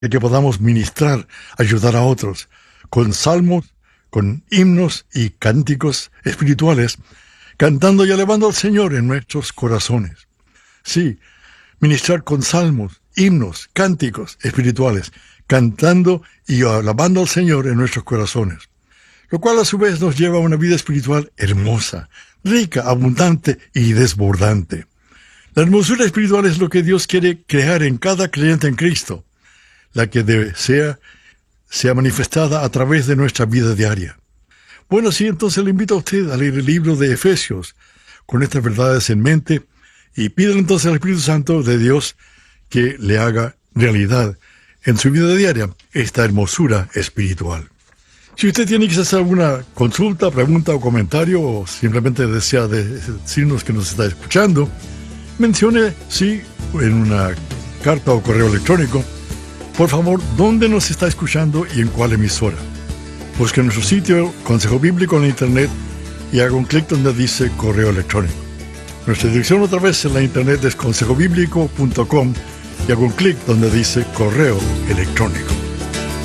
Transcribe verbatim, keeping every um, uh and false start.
de que podamos ministrar, ayudar a otros, con salmos, con himnos y cánticos espirituales, cantando y alabando al Señor en nuestros corazones. Sí, ministrar con salmos, himnos, cánticos espirituales, cantando y alabando al Señor en nuestros corazones, lo cual a su vez nos lleva a una vida espiritual hermosa, rica, abundante y desbordante. La hermosura espiritual es lo que Dios quiere crear en cada creyente en Cristo, la que desea sea manifestada a través de nuestra vida diaria. Bueno, sí, entonces le invito a usted a leer el libro de Efesios con estas verdades en mente y pídele entonces al Espíritu Santo de Dios que le haga realidad en su vida diaria esta hermosura espiritual. Si usted tiene quizás alguna consulta, pregunta o comentario, o simplemente desea decirnos que nos está escuchando, mencione, sí, en una carta o correo electrónico, por favor, dónde nos está escuchando y en cuál emisora. Busque nuestro sitio Consejo Bíblico en la internet y haga un clic donde dice correo electrónico. Nuestra dirección otra vez en la internet es consejo bíblico punto com y haga un clic donde dice correo electrónico.